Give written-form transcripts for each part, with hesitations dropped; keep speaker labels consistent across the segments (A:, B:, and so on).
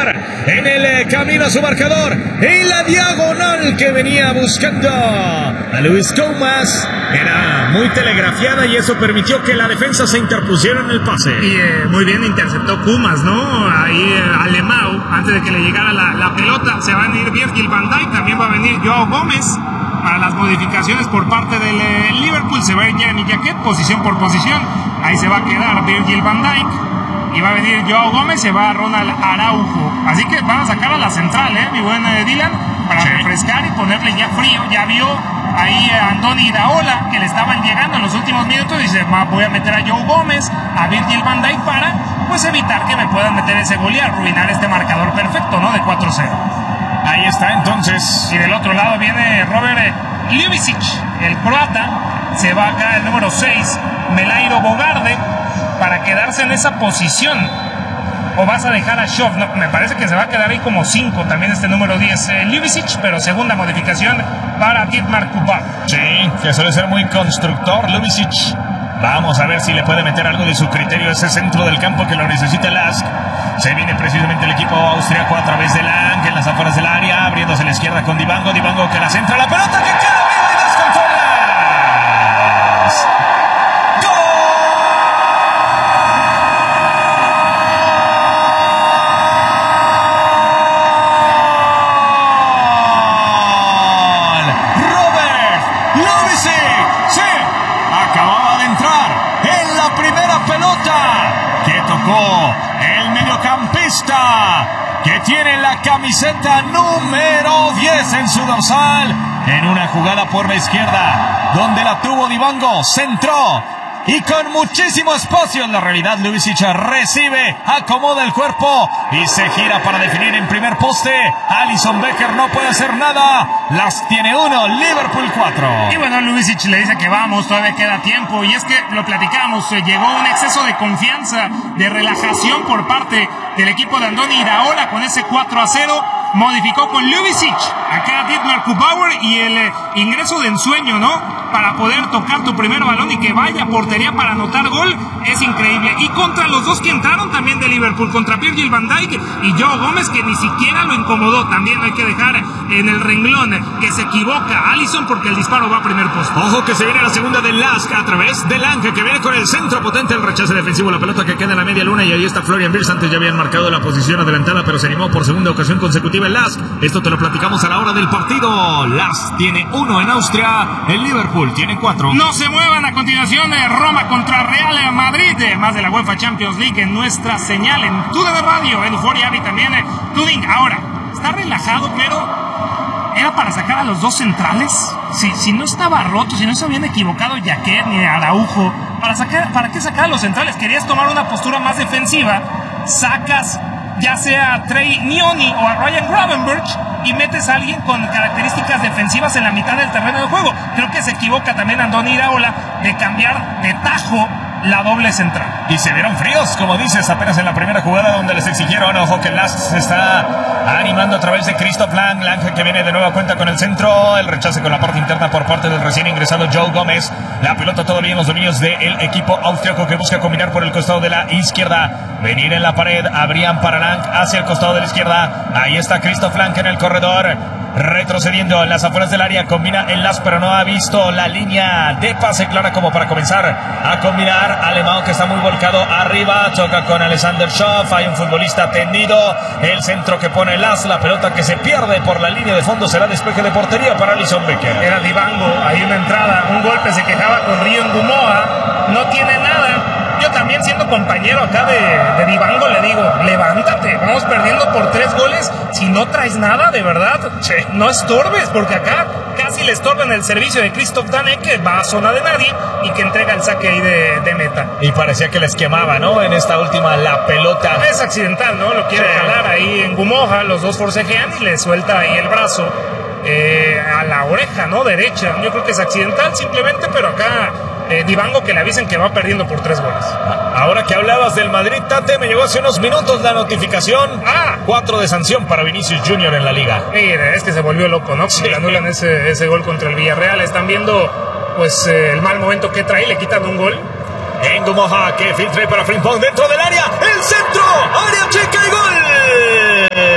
A: marcar en el camino a su marcador, en la diagonal que venía buscando a Luis Comas. Era muy telegrafiada y eso permitió que la defensa se interpusiera en el pase.
B: Y muy bien interceptó Kumas, ¿no? Ahí Alemão, antes de que le llegara la pelota. Se va a venir Virgil van Dijk, también va a venir Joao Gómez. Para las modificaciones por parte del Liverpool se va a ir Jeremy Jacquet, posición por posición. Ahí se va a quedar Virgil van Dijk. Y va a venir Joao Gómez, se va Ronald Araujo. Así que van a sacar a la central, mi buen Dylan, para refrescar y ponerle ya frío. Ya vio ahí a Andoni Iraola, que le estaban llegando en los últimos minutos. Y dice, voy a meter a Joao Gómez, a Virgil van Dijk para pues evitar que me puedan meter ese gol y arruinar este marcador perfecto, ¿no? De 4-0.
A: Ahí está entonces.
B: Y del otro lado viene Robert Ljubicic, el croata. Se va acá el número 6, Melairo Bogarde, para quedarse en esa posición. ¿O vas a dejar a Schoff? No, me parece que se va a quedar ahí como 5 también este número 10, Ljubicic, pero segunda modificación para Dietmar Kubar.
A: Sí, que suele ser muy constructor Ljubicic. Vamos a ver si le puede meter algo de su criterio a ese centro del campo que lo necesita Lask. Se viene precisamente el equipo austriaco a través de Lang en las afueras del área, abriéndose a la izquierda con Dibango que la centra, la pelota que queda viva y descontrola. El mediocampista que tiene la camiseta número 10 en su dorsal, en una jugada por la izquierda donde la tuvo Dibango, centró y con muchísimo espacio. En la realidad Ljubicic recibe, acomoda el cuerpo y se gira para definir en primer poste. Alisson Becker no puede hacer nada. Las tiene 1, Liverpool 4.
B: Y bueno, Ljubicic le dice que vamos, todavía queda tiempo. Y es que lo platicamos, llegó un exceso de confianza, de relajación por parte del equipo de Andoni Iraola con ese 4-0. Modificó con Ljubicic, acá Dietmar Kubauer, y el ingreso de ensueño, ¿no? Para poder tocar tu primer balón y que vaya a portería para anotar gol, es increíble. Y contra los dos que entraron también de Liverpool, contra Virgil van Dijk y Joao Gómez, que ni siquiera lo incomodó. También hay que dejar en el renglón que se equivoca Alisson porque el disparo va a primer poste.
A: Ojo que se viene la segunda de Lask a través de Lang, que viene con el centro potente, el rechace defensivo, la pelota que queda en la media luna, y ahí está Florian Wirtz. Antes ya habían marcado la posición adelantada, pero se animó por segunda ocasión consecutiva en Lask. Esto te lo platicamos a la hora del partido. Lask tiene 1 en Austria, el Liverpool tiene 4.
B: No se muevan, a continuación Roma contra Real Madrid, más de la UEFA Champions League en nuestra señal en TUDN Radio, en Euphoria y también Tuning. Ahora, está relajado, pero era para sacar a los dos centrales. Si no estaba roto, si no se habían equivocado Jacquet ni Araujo, ¿para qué sacar a los centrales? Querías tomar una postura más defensiva, sacas ya sea a Trey Nioni o a Ryan Gravenberch y metes a alguien con características defensivas en la mitad del terreno de juego. Creo que se equivoca también Andoni Iraola de cambiar de tajo la doble central.
A: Y se vieron fríos, como dices, apenas en la primera jugada donde les exigieron. Ojo que Lask se está animando a través de Christoph Lang. Lang que viene de nueva cuenta con el centro. El rechace con la parte interna por parte del recién ingresado Joao Gómez. La pelota todavía en los dominios del equipo austriaco, que busca combinar por el costado de la izquierda. Venir en la pared, abrían para Lang hacia el costado de la izquierda. Ahí está Christoph Lang en el corredor, retrocediendo en las afueras del área. Combina el Lask, pero no ha visto la línea de pase clara como para comenzar a combinar. Alemão, que está muy volcado arriba, toca con Alexander Schoff. Hay un futbolista tendido. El centro que pone Lask, la pelota que se pierde por la línea de fondo, será despeje de portería para Alisson Becker.
B: Era Dibango, hay una entrada, un golpe, se quejaba con Rio Ngumoa, no tiene nada. Yo también, siendo compañero acá de Dibango, le digo, levántate, vamos perdiendo por 3 goles. Si no traes nada, de verdad, no estorbes, porque acá casi le estorban el servicio de Christoph Dane, que va a zona de nadie y que entrega el saque ahí de meta.
A: Y parecía que les quemaba, ¿no? En esta última, la pelota.
B: Es accidental, ¿no? Lo quiere jalar ahí en Ngumoa, los dos forcejean y le suelta ahí el brazo a la oreja, ¿no? Derecha. Yo creo que es accidental simplemente, pero acá Dibango, que le avisen que va perdiendo por 3 goles.
A: Ahora que hablabas del Madrid, Tate, me llegó hace unos minutos la notificación. 4 de sanción para Vinicius Junior en la liga.
B: Mira, es que se volvió loco, ¿no? Sí. Le anulan ese gol contra el Villarreal. Están viendo, pues, el mal momento que trae, le quitan un gol.
A: En Ngumoa, que filtra para Frimpong dentro del área. ¡El centro! ¡Área chica y gol!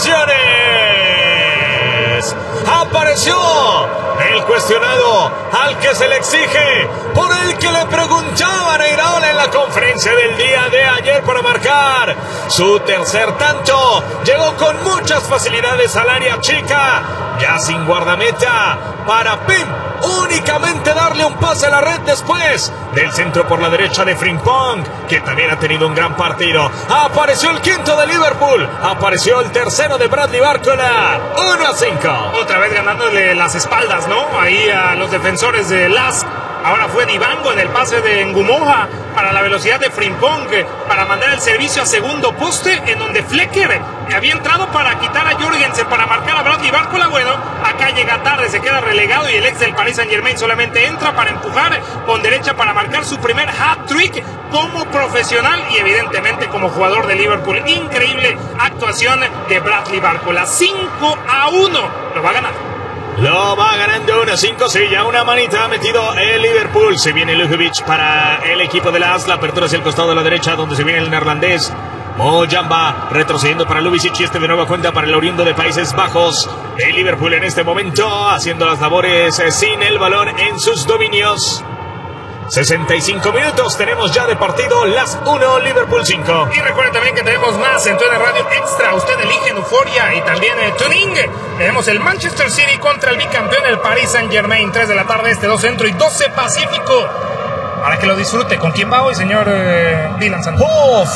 A: declaraciones. Apareció el cuestionado al que se le exige, por el que le preguntaban a Iraola en la conferencia del día de ayer para marcar su tercer tanto. Llegó con muchas facilidades al área chica, ya sin guardameta, para únicamente darle un pase a la red después del centro por la derecha de Frimpong, que también ha tenido un gran partido. Apareció el quinto de Liverpool, apareció el tercero de Bradley Barcola. 1-5.
B: Otra vez ganándole las espaldas, ¿no? Ahí a los defensores de Lask. Ahora fue Dibango en el pase de Ngumoha para la velocidad de Frimpong, para mandar el servicio a segundo poste, en donde Flecker había entrado para quitar a Jorgensen, para marcar a Bradley Barcola. Bueno, acá llega tarde, se queda relegado y el ex del Paris Saint-Germain solamente entra para empujar con derecha para marcar su primer hat-trick como profesional y evidentemente como jugador de Liverpool. Increíble actuación de Bradley Barcola. 5-1. Lo va a ganar.
A: Lo va ganando 1-5, sí, ya una manita ha metido el Liverpool. Se viene Lujovic para el equipo de la AS, la apertura hacia el costado de la derecha, donde se viene el neerlandés Mojamba, retrocediendo para Lubicic, y de nueva cuenta para el oriundo de Países Bajos. El Liverpool en este momento haciendo las labores sin el balón en sus dominios. 65 minutos tenemos ya de partido, las 1, Liverpool 5.
B: Y recuerden también que tenemos más en TUDN Radio Extra. Usted elige en Euforia y también Tuning. Tenemos el Manchester City contra el bicampeón, el Paris Saint-Germain. 3 de la tarde, 2 Centro y 12 Pacífico. Para que lo disfrute. ¿Con quién va hoy, señor Dylan Santos?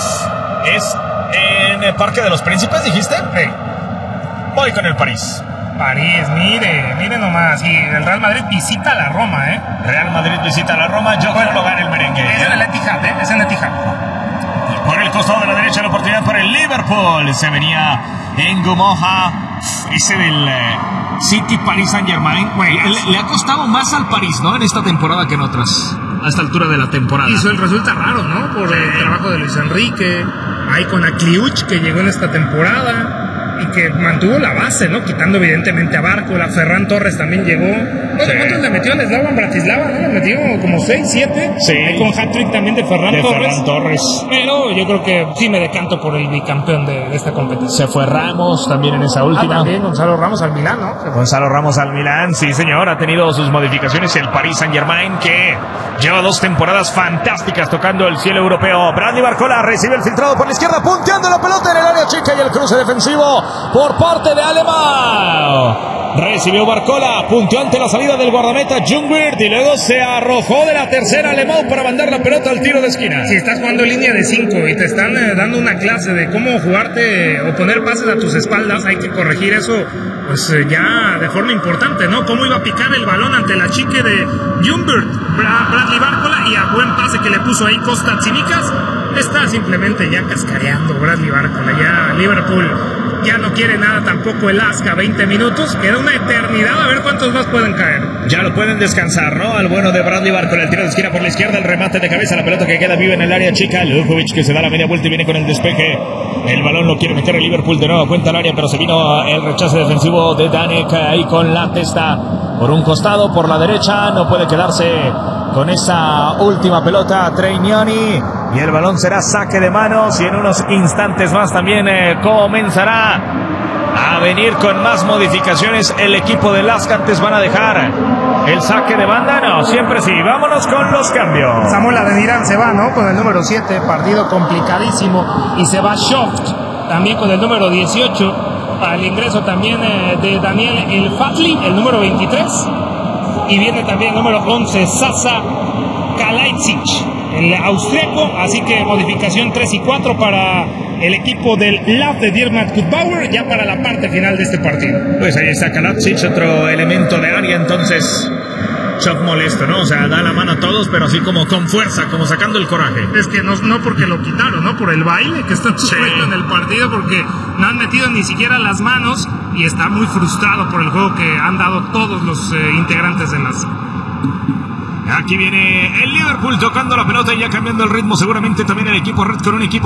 A: ¿Es en el Parque de los Príncipes, dijiste?
B: Sí.
A: Voy con el París.
B: París, mire nomás. Y el Real Madrid visita a la Roma, ¿eh?
A: Real Madrid visita a la Roma. Yo creo que lo gana el merengue.
B: Es en el Etihad, ¿eh? Es en el Etihad.
A: Por el costado de la derecha, la oportunidad para el Liverpool. Se venía en Ngumoha. Ese del City Paris Saint-Germain. Le ha costado más al París, ¿no? En esta temporada que en otras. A esta altura de la temporada.
B: Y eso resulta raro, ¿no? Por el trabajo de Luis Enrique. Ahí con Akliuch, que llegó en esta temporada y que mantuvo la base, ¿no? Quitando evidentemente a Barcola. Ferran Torres también llegó. Sí. ¿Cuántos le metió el Slovan Bratislava, no? Le metió como 6, 7.
A: Sí.
B: Ahí con hat-trick también de Ferran Torres. Pero yo creo que sí me decanto por el bicampeón de esta competencia.
A: Se fue Ramos también en esa última.
B: También Gonzalo Ramos al Milán, ¿no?
A: Gonzalo Ramos al Milán, sí señor. Ha tenido sus modificaciones el Paris Saint-Germain, que lleva 2 temporadas fantásticas tocando el cielo europeo. Bradley Barcola recibe el filtrado por la izquierda, punteando la pelota en el área chica, y el cruce defensivo por parte de Alemão. Recibió Barcola, punteó ante la salida del guardameta Ljungwirth y luego se arrojó de la tercera Alemão para mandar la pelota al tiro de esquina.
B: Si estás jugando en línea de 5 y te están dando una clase de cómo jugarte o poner pases a tus espaldas, hay que corregir eso pues ya de forma importante, ¿no? Cómo iba a picar el balón ante la chique de Ljungwirth, Bradley Barcola, y a buen pase que le puso ahí Costa Tsimikas. Está simplemente ya cascareando Bradley Barcola. Ya Liverpool ya no quiere nada tampoco el Asca. 20 minutos, queda una eternidad, a ver cuántos más pueden caer.
A: Ya lo pueden descansar, ¿no? Al bueno de Bradley Barcola, el tiro de esquina por la izquierda, el remate de cabeza, la pelota que queda viva en el área chica. Lujovic, que se da la media vuelta y viene con el despeje. El balón lo quiere meter el Liverpool de nuevo cuenta al área, pero se vino el rechace defensivo de Danek ahí con la testa por un costado, por la derecha. No puede quedarse con esa última pelota Treinioni, y el balón será saque de manos, y en unos instantes más también comenzará a venir con más modificaciones el equipo de Lask. Antes van a dejar el saque de banda, no, siempre sí. Vámonos con los cambios.
B: Samuel Adeniran se va, ¿no? Con el número 7, partido complicadísimo, y se va Shoft también con el número 18, para el ingreso también de Daniel El Fatli, el número 23, y viene también el número 11, Sasa Kalajdzic, el austriaco. Así que modificación 3 y 4 para el equipo del Love de Diarmuid Gutbauer, ya para la parte final de este partido.
A: Pues ahí está Kalajdzic, otro elemento de área, entonces shock molesto, ¿no? O sea, da la mano a todos, pero así como con fuerza, como sacando el coraje.
B: Es que no porque lo quitaron, ¿no? Por el baile que están sufriendo en el partido, porque no han metido ni siquiera las manos, y está muy frustrado por el juego que han dado todos los integrantes de las...
A: Aquí viene el Liverpool tocando la pelota y ya cambiando el ritmo, seguramente también el equipo red con un equipo